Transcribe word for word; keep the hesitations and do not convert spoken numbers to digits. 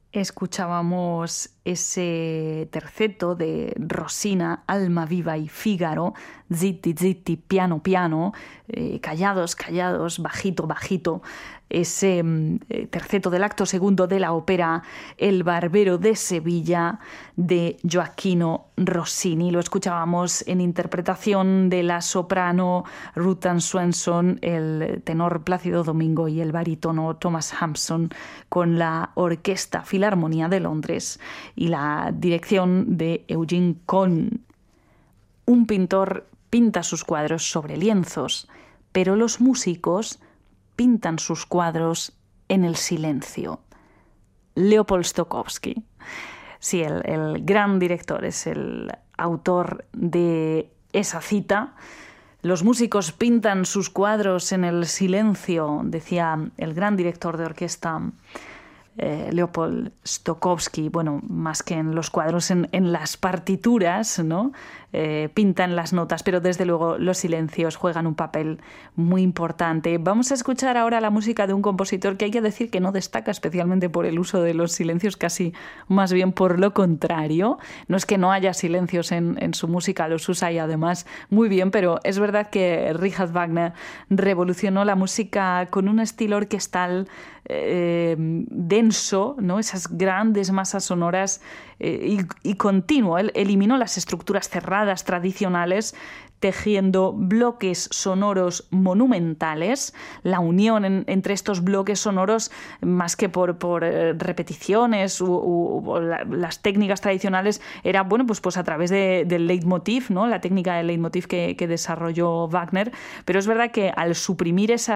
Escuchábamos ese terceto de Rossina, Alma Viva y Fígaro, zitti, zitti, piano, piano, eh, callados, callados, bajito, bajito. Ese eh, terceto del acto segundo de la ópera El Barbero de Sevilla de Gioachino Rossini. Lo escuchábamos en interpretación de la soprano Ruth Ann Swenson, el tenor Plácido Domingo y el barítono Thomas Hampson, con la Orquesta Filarmonía de Londres y la dirección de Eugene Kohn. Un pintor pinta sus cuadros sobre lienzos, pero los músicos pintan sus cuadros en el silencio. Leopold Stokowski. Sí, el, el gran director es el autor de esa cita. Los músicos pintan sus cuadros en el silencio, decía el gran director de orquesta eh, Leopold Stokowski. Bueno, más que en los cuadros, en, en las partituras, ¿no? Eh, pintan las notas, pero desde luego los silencios juegan un papel muy importante. Vamos a escuchar ahora la música de un compositor que hay que decir que no destaca especialmente por el uso de los silencios, casi más bien por lo contrario. No es que no haya silencios en, en su música, los usa y además muy bien, pero es verdad que Richard Wagner revolucionó la música con un estilo orquestal eh, denso, ¿no? Esas grandes masas sonoras eh, y, y continuo. Él eliminó las estructuras cerradas tradicionales, tejiendo bloques sonoros monumentales. La unión en, entre estos bloques sonoros, más que por, por eh, repeticiones u, u, u la, las técnicas tradicionales, era bueno, pues, pues a través de, del leitmotiv, ¿no? La técnica del leitmotiv que, que desarrolló Wagner. Pero es verdad que al suprimir esa